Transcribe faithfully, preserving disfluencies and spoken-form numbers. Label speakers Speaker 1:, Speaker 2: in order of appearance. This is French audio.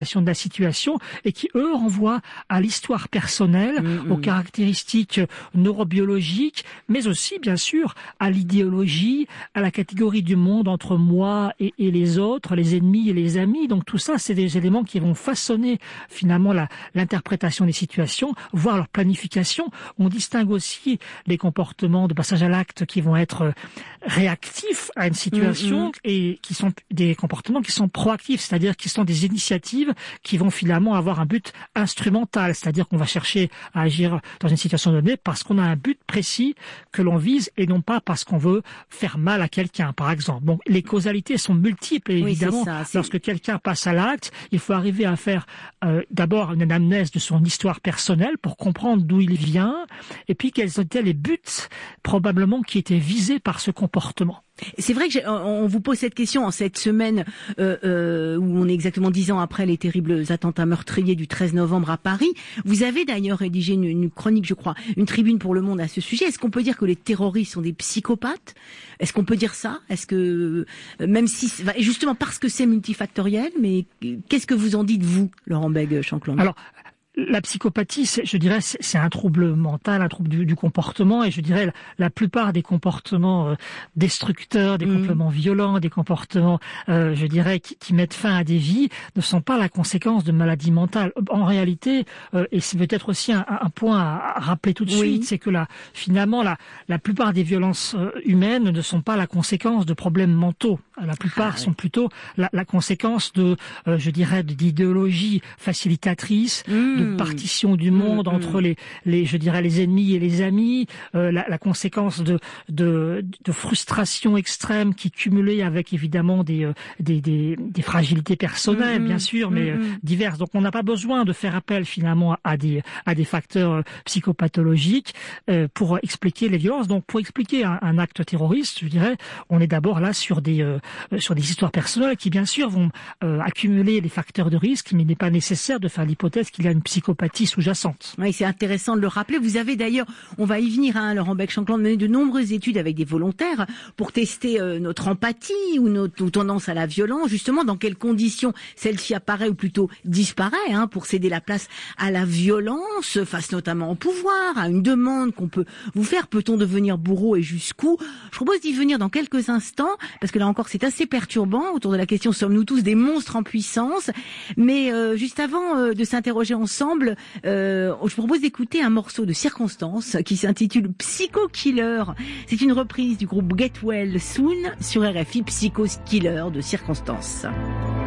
Speaker 1: de la situation et qui, eux, renvoient à l'histoire personnelle, mmh, aux mmh. caractéristiques neurobiologiques, mais aussi, bien sûr, à l'idéologie, à la catégorie du monde entre moi et, et les autres, les ennemis et les amis. Donc tout ça, c'est des éléments qui vont façonner finalement la, l'interprétation des situations, voire leur planification. On distingue aussi les comportements de passage à l'acte qui vont être réactifs à une situation mmh, mmh. et qui sont des comportements qui sont proactifs, c'est-à-dire qui sont des initiatives qui vont finalement avoir un but instrumental, c'est-à-dire qu'on va chercher à agir dans une situation donnée parce qu'on a un but précis que l'on vise et non pas parce qu'on veut faire mal à quelqu'un, par exemple. Donc les causalités sont multiples et évidemment, oui, ça, lorsque quelqu'un passe à l'acte, il faut arriver à faire euh, d'abord une anamnèse de son histoire personnelle pour comprendre d'où il vient et puis quels étaient les buts probablement qui étaient visés par ce comportement.
Speaker 2: C'est vrai que j'ai, on vous pose cette question en cette semaine euh, euh, où on est exactement dix ans après les terribles attentats meurtriers du treize novembre à Paris. Vous avez d'ailleurs rédigé une, une chronique, je crois, une tribune pour Le Monde à ce sujet. Est-ce qu'on peut dire que les terroristes sont des psychopathes ? Est-ce qu'on peut dire ça ? Est-ce que, même si, justement parce que c'est multifactoriel, mais qu'est-ce que vous en dites, vous, Laurent Bègue-Chanclan ?
Speaker 1: Alors, la psychopathie, c'est, je dirais, c'est, c'est un trouble mental, un trouble du, du comportement, et je dirais la, la plupart des comportements euh, destructeurs, des mmh. comportements violents, des comportements, euh, je dirais, qui, qui mettent fin à des vies, ne sont pas la conséquence de maladies mentales. En réalité, euh, et c'est peut-être aussi un, un point à, à rappeler tout de oui. suite, c'est que là, finalement, la, la plupart des violences euh, humaines ne sont pas la conséquence de problèmes mentaux. La plupart ah, sont oui. plutôt la, la conséquence de, euh, je dirais, d'idéologies facilitatrices. Mmh. de partition du monde mmh, entre mmh. les, les, je dirais, les ennemis et les amis, euh, la, la conséquence de, de, de frustration extrême qui cumulée avec évidemment des, euh, des, des, des fragilités personnelles, mmh, bien sûr, mmh, mais mmh. euh, diverses. Donc, on n'a pas besoin de faire appel finalement à des, à des facteurs euh, psychopathologiques euh, pour expliquer les violences. Donc, pour expliquer un, un acte terroriste, je dirais, on est d'abord là sur des, euh, sur des histoires personnelles qui, bien sûr, vont euh, accumuler les facteurs de risque, mais il n'est pas nécessaire de faire l'hypothèse qu'il y a une psychopathie sous-jacente.
Speaker 2: Oui, c'est intéressant de le rappeler. Vous avez d'ailleurs, on va y venir, hein, Laurent Bègue-Chanclan, mené de nombreuses études avec des volontaires pour tester euh, notre empathie ou notre ou tendance à la violence, justement, dans quelles conditions celle-ci apparaît ou plutôt disparaît, hein, pour céder la place à la violence, face notamment au pouvoir, à une demande qu'on peut vous faire. Peut-on devenir bourreau et jusqu'où ? Je propose d'y venir dans quelques instants, parce que là encore, c'est assez perturbant autour de la question, sommes-nous tous des monstres en puissance ? Mais euh, juste avant euh, de s'interroger ensemble, Euh, je vous propose d'écouter un morceau de Circonstance qui s'intitule Psycho Killer. C'est une reprise du groupe Get Well Soon sur R F I, Psycho Killer de Circonstance.